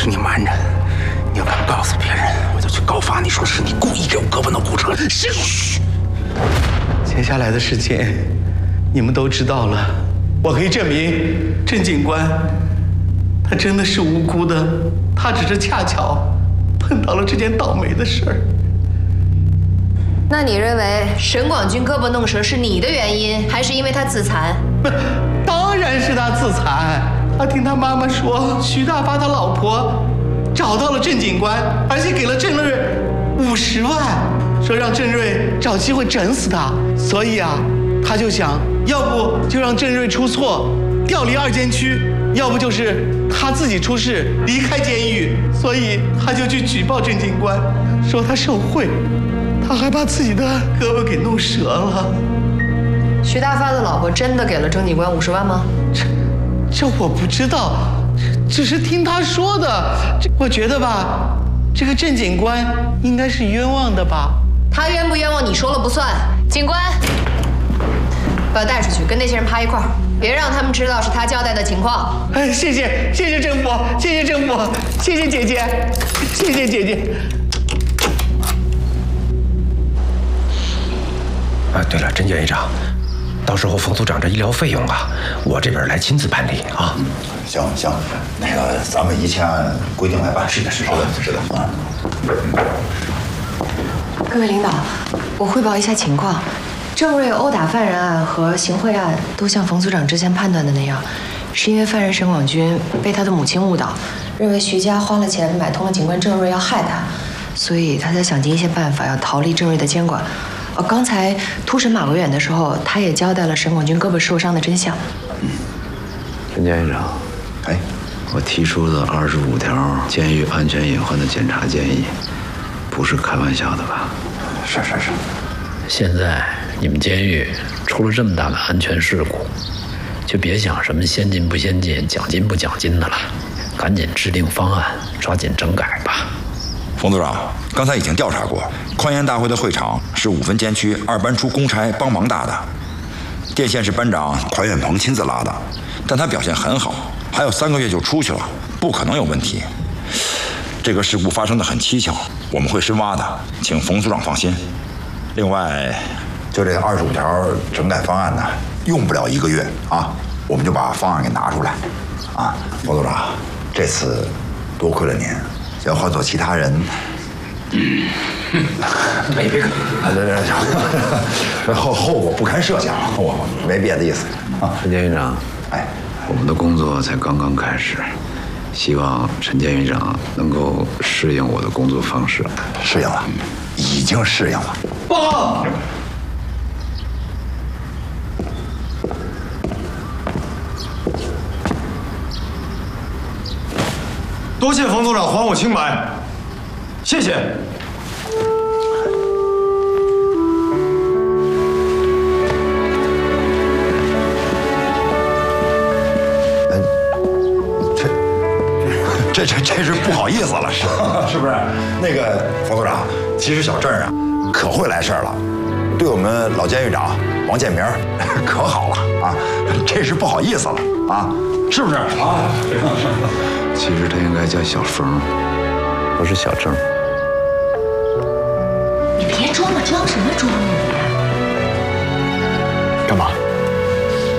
是你瞒着，你要敢告诉别人，我就去告发你说是你故意给我胳膊弄骨折。嘘，接下来的事情你们都知道了，我可以证明郑警官他真的是无辜的，他只是恰巧碰到了这件倒霉的事儿。 那你认为沈广军胳膊弄折是你的原因，还是因为他自残？ 当然是他自残。他听他妈妈说，徐大发他老婆找到了郑警官，而且给了郑瑞50万，说让郑瑞找机会整死他。所以啊，他就想，要不就让郑瑞出错，调离2监区，要不就是他自己出事离开监狱。所以他就去举报郑警官，说他受贿，他还把自己的胳膊给弄折了。 徐大发的老婆真的给了郑警官50万吗？ 这我不知道，只是听他说的。我觉得吧，这个郑警官应该是冤枉的吧？ 他冤不冤枉你说了不算。警官，把他带出去，跟那些人趴一块儿，别让他们知道是他交代的情况。 哎，谢谢郑伯，谢谢郑伯，谢谢姐姐，谢谢姐姐。 啊，对了，甄检议长，到时候冯组长这医疗费用啊，我这边来亲自办理啊。 行，那个咱们一切按规定来办。是的。啊。 各位领导，我汇报一下情况。郑瑞殴打犯人案和行贿案都像冯组长之前判断的那样，是因为犯人沈广军被他的母亲误导，认为徐家花了钱买通了警官郑瑞要害他，所以他才想尽一切办法要逃离郑瑞的监管。刚才突审马维远的时候，他也交代了沈广军胳膊受伤的真相。 陈监狱长， 哎， 我提出的25条监狱安全隐患的检查建议，不是开玩笑的吧？ 是。 现在你们监狱出了这么大的安全事故，就别想什么先进不先进、奖金不奖金的了，赶紧制定方案，抓紧整改吧。 冯组长，刚才已经调查过，宽严大会的会场是5分监区2班出公差帮忙搭的，电线是班长宽远鹏亲自拉的，但他表现很好，还有3个月就出去了，不可能有问题。这个事故发生的很蹊跷，我们会深挖的，请冯组长放心。另外，就这25条整改方案呢，用不了1个月啊，我们就把方案给拿出来啊。冯组长，这次多亏了您。要换做其他人，别后果不堪设想，我没别的意思啊。 陈监狱长， 哎， 我们的工作才刚刚开始，希望陈监狱长能够适应我的工作方式。 适应了，已经适应了。 报告。 多谢冯组长还我清白，谢谢。 这是不好意思了，是不是？那个冯组长，其实小郑啊，可会来事儿了，对我们老监狱长王建明可好了啊，这是不好意思了啊，是不是啊？ 其实他应该叫小冯，不是小郑。 你别装了，装什么装你？ 干嘛？